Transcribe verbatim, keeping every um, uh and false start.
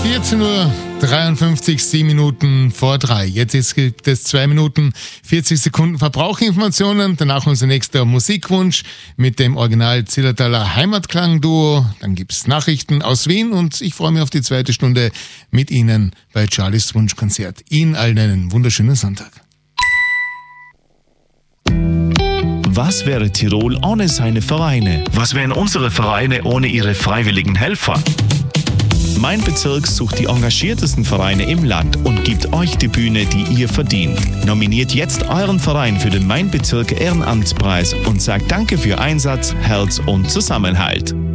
vierzehn Uhr dreiundfünfzig, sieben Minuten vor drei. Jetzt gibt es zwei Minuten vierzig Sekunden Verbrauchinformationen. Danach unser nächster Musikwunsch mit dem Original Zillertaler Heimatklang-Duo. Dann gibt es Nachrichten aus Wien und ich freue mich auf die zweite Stunde mit Ihnen bei Charlies Wunschkonzert. Ihnen allen einen wunderschönen Sonntag. Was wäre Tirol ohne seine Vereine? Was wären unsere Vereine ohne ihre freiwilligen Helfer? Mein Bezirk sucht die engagiertesten Vereine im Land und gibt euch die Bühne, die ihr verdient. Nominiert jetzt euren Verein für den Mein Bezirk Ehrenamtspreis und sagt Danke für Einsatz, Herz und Zusammenhalt.